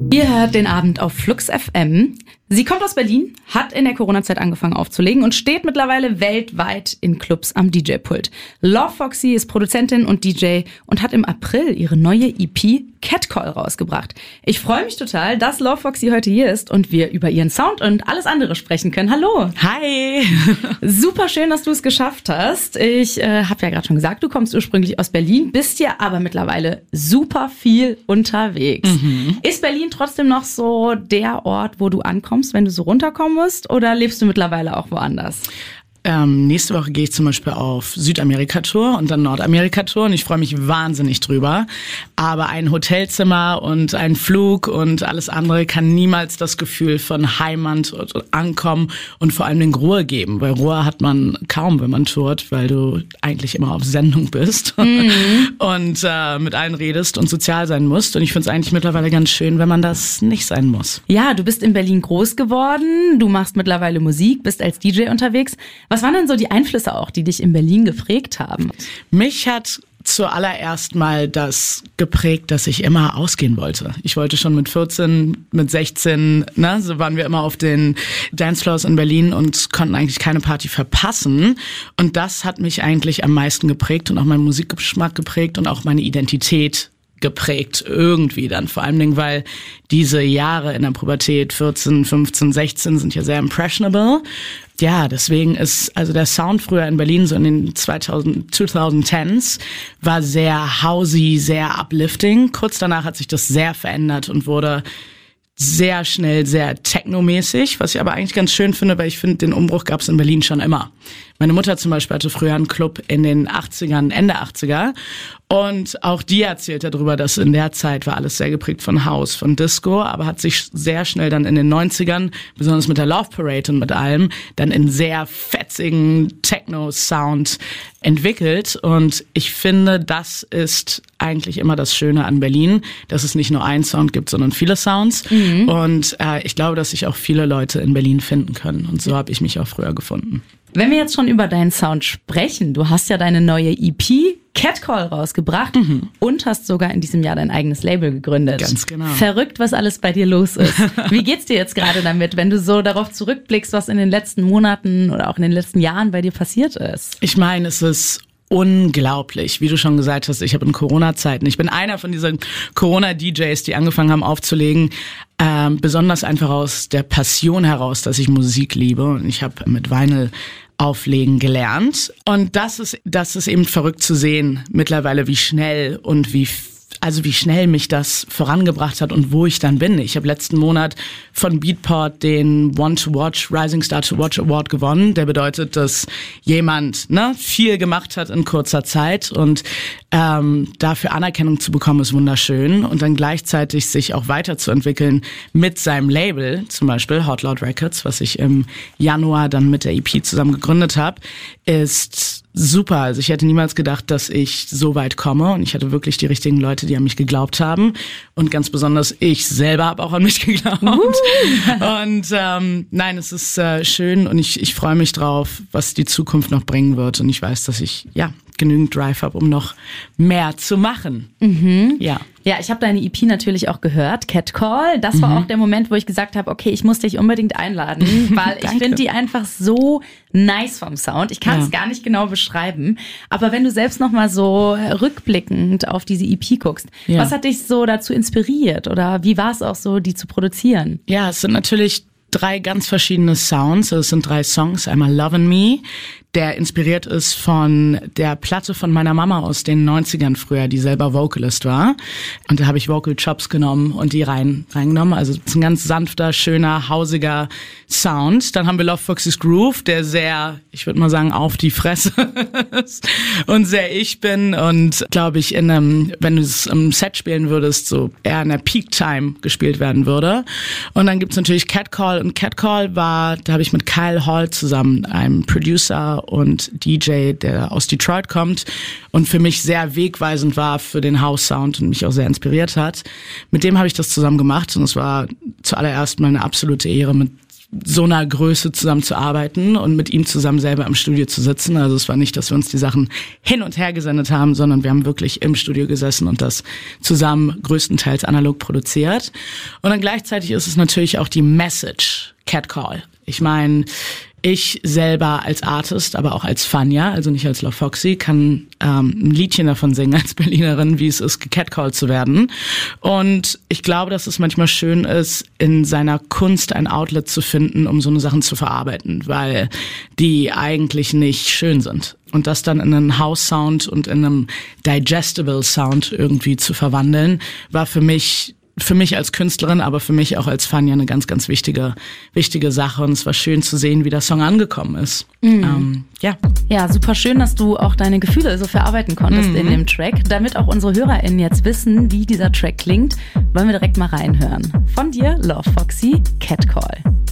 Ihr hört den Abend auf Flux FM. Sie kommt aus Berlin, hat in der Corona-Zeit angefangen aufzulegen und steht mittlerweile weltweit in Clubs am DJ-Pult. Love Foxy ist Produzentin und DJ und hat im April ihre neue EP Catcall rausgebracht. Ich freue mich total, dass Love Foxy heute hier ist und wir über ihren Sound und alles andere sprechen können. Hallo. Hi. Super schön, dass du es geschafft hast. Ich habe ja gerade schon gesagt, du kommst ursprünglich aus Berlin, bist ja aber mittlerweile super viel unterwegs. Ist Berlin trotzdem noch so der Ort, wo du ankommst, wenn du so runterkommen musst, oder lebst du mittlerweile auch woanders? Nächste Woche gehe ich zum Beispiel auf Südamerika-Tour und dann Nordamerika-Tour und ich freue mich wahnsinnig drüber. Aber ein Hotelzimmer und ein Flug und alles andere kann niemals das Gefühl von Heimat und Ankommen und vor allem den Ruhe geben. Weil Ruhe hat man kaum, wenn man tourt, weil du eigentlich immer auf Sendung bist und mit allen redest und sozial sein musst. Und ich finde es eigentlich mittlerweile ganz schön, wenn man das nicht sein muss. Ja, du bist in Berlin groß geworden, du machst mittlerweile Musik, bist als DJ unterwegs. Was waren denn so die Einflüsse auch, die dich in Berlin geprägt haben? Mich hat zuallererst mal das geprägt, dass ich immer ausgehen wollte. Ich wollte schon mit 14, mit 16, so waren wir immer auf den Dancefloors in Berlin und konnten eigentlich keine Party verpassen. Und das hat mich eigentlich am meisten geprägt und auch meinen Musikgeschmack geprägt und auch meine Identität geprägt irgendwie dann. Vor allem, weil diese Jahre in der Pubertät, 14, 15, 16, sind ja sehr impressionable. Ja, deswegen ist also der Sound früher in Berlin so in den 2010s war sehr housey, sehr uplifting. Kurz danach hat sich das sehr verändert und wurde sehr schnell sehr technomäßig, was ich aber eigentlich ganz schön finde, weil ich finde, den Umbruch gab es in Berlin schon immer. Meine Mutter zum Beispiel hatte früher einen Club in den 80ern, Ende 80er. Und auch die erzählt darüber, dass in der Zeit war alles sehr geprägt von House, von Disco, aber hat sich sehr schnell dann in den 90ern, besonders mit der Love Parade und mit allem, dann in sehr fetzigen Techno-Sound entwickelt. Und ich finde, das ist eigentlich immer das Schöne an Berlin, dass es nicht nur einen Sound gibt, sondern viele Sounds. Und ich glaube, dass sich auch viele Leute in Berlin finden können. Und so habe ich mich auch früher gefunden. Wenn wir jetzt schon über deinen Sound sprechen, du hast ja deine neue EP Catcall rausgebracht und hast sogar in diesem Jahr dein eigenes Label gegründet. Ganz genau. Verrückt, was alles bei dir los ist. Wie geht's dir jetzt gerade damit, wenn du so darauf zurückblickst, was in den letzten Monaten oder auch in den letzten Jahren bei dir passiert ist? Ich meine, es ist unglaublich, wie du schon gesagt hast, ich habe in Corona-Zeiten, ich bin einer von diesen Corona-DJs, die angefangen haben aufzulegen, besonders einfach aus der Passion heraus, dass ich Musik liebe und ich habe mit Vinyl auflegen gelernt und das ist eben verrückt zu sehen mittlerweile, wie schnell und wie schnell mich das vorangebracht hat und wo ich dann bin. Ich habe letzten Monat von Beatport den Want to Watch Rising Star to Watch Award gewonnen. Der bedeutet, dass jemand viel gemacht hat in kurzer Zeit und dafür Anerkennung zu bekommen, ist wunderschön. Und dann gleichzeitig sich auch weiterzuentwickeln mit seinem Label, zum Beispiel Hot Loud Records, was ich im Januar dann mit der EP zusammen gegründet habe, ist super. Also ich hätte niemals gedacht, dass ich so weit komme und ich hatte wirklich die richtigen Leute, die an mich geglaubt haben und ganz besonders ich selber habe auch an mich geglaubt. Und nein, es ist schön und ich freue mich drauf, was die Zukunft noch bringen wird und ich weiß, dass ich genügend Drive habe, um noch mehr zu machen. Ja, ich habe deine EP natürlich auch gehört, Catcall. Das war auch der Moment, wo ich gesagt habe, okay, ich muss dich unbedingt einladen, weil ich finde die einfach so nice vom Sound. Ich kann es gar nicht genau beschreiben. Aber wenn du selbst noch mal so rückblickend auf diese EP guckst, was hat dich so dazu inspiriert? Oder wie war es auch so, die zu produzieren? Ja, es sind natürlich 3 ganz verschiedene Sounds. Es sind 3 Songs. Einmal Lovin' Me, der inspiriert ist von der Platte von meiner Mama aus den 90ern früher, die selber Vocalist war. Und da habe ich Vocal Chops genommen und die reingenommen. Also es ist ein ganz sanfter, schöner, hausiger Sound. Dann haben wir Love Foxy's Groove, der sehr, ich würde mal sagen, auf die Fresse ist und sehr ich bin und glaube ich wenn du es im Set spielen würdest, so eher in der Peak Time gespielt werden würde. Und dann gibt's natürlich Catcall und Catcall da habe ich mit Kyle Hall zusammen, einem Producer und DJ, der aus Detroit kommt und für mich sehr wegweisend war für den House-Sound und mich auch sehr inspiriert hat. Mit dem habe ich das zusammen gemacht und es war zuallererst mal eine absolute Ehre, mit so einer Größe zusammenzuarbeiten und mit ihm zusammen selber im Studio zu sitzen. Also es war nicht, dass wir uns die Sachen hin und her gesendet haben, sondern wir haben wirklich im Studio gesessen und das zusammen größtenteils analog produziert. Und dann gleichzeitig ist es natürlich auch die Message, Catcall. Ich meine, ich selber als Artist, aber auch als Fania, also nicht als La Foxy, kann ein Liedchen davon singen als Berlinerin, wie es ist, gecatcalled zu werden. Und ich glaube, dass es manchmal schön ist, in seiner Kunst ein Outlet zu finden, um so eine Sachen zu verarbeiten, weil die eigentlich nicht schön sind. Und das dann in einen House-Sound und in einem digestible Sound irgendwie zu verwandeln, war für mich als Künstlerin, aber für mich auch als Fania eine ganz, ganz wichtige Sache. Und es war schön zu sehen, wie der Song angekommen ist. Ja, super schön, dass du auch deine Gefühle so verarbeiten konntest in dem Track. Damit auch unsere HörerInnen jetzt wissen, wie dieser Track klingt, wollen wir direkt mal reinhören. Von dir, Love Foxy, Catcall.